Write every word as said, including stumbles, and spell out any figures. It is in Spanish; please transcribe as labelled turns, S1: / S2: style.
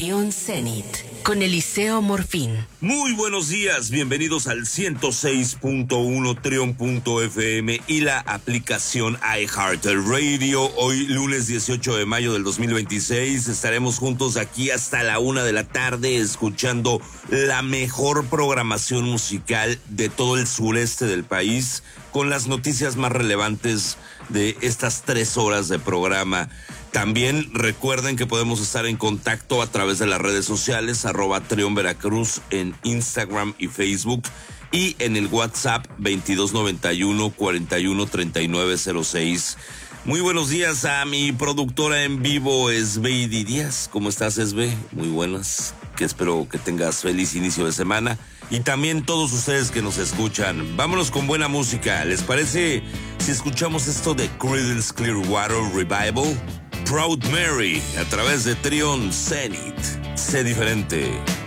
S1: Trión Zenit con Eliseo Morfín.
S2: Muy buenos días, bienvenidos al ciento seis punto uno Trión punto F M y la aplicación iHeartRadio. Hoy lunes dieciocho de mayo del dos mil veintiséis estaremos juntos aquí hasta la una de la tarde escuchando la mejor programación musical de todo el sureste del país con las noticias más relevantes de estas tres horas de programa. También recuerden que podemos estar en contacto a través de las redes sociales, arroba Trión Veracruz en Instagram y Facebook, y en el WhatsApp veintidós noventa y uno cuarenta y uno treinta y nueve cero seis. Muy buenos días a mi productora en vivo, Esbeidi Díaz. ¿Cómo estás, Esbe? Muy buenas. Que espero que tengas feliz inicio de semana. Y también todos ustedes que nos escuchan. Vámonos con buena música. ¿Les parece si escuchamos esto de Creedence Clearwater Revival? Proud Mary, a través de Trión Zenit. Sé diferente.